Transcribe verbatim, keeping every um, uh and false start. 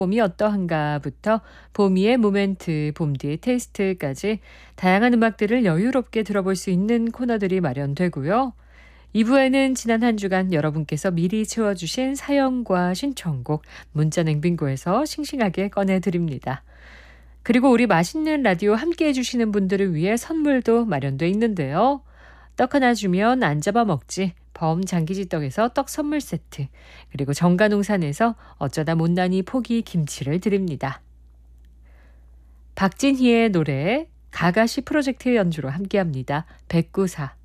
봄이 어떠한가부터 봄이의 모멘트, 봄디의 테이스트까지 다양한 음악들을 여유롭게 들어볼 수 있는 코너들이 마련되고요. 이 부에는 지난 한 주간 여러분께서 미리 채워주신 사연과 신청곡, 문자 냉빙고에서 싱싱하게 꺼내드립니다. 그리고 우리 맛있는 라디오 함께 해주시는 분들을 위해 선물도 마련돼 있는데요. 떡 하나 주면 안 잡아먹지 범 장기지떡에서 떡 선물 세트, 그리고 정가농산에서 어쩌다 못난이 포기 김치를 드립니다. 박진희의 노래 가가시 프로젝트의 연주로 함께합니다. 백구사.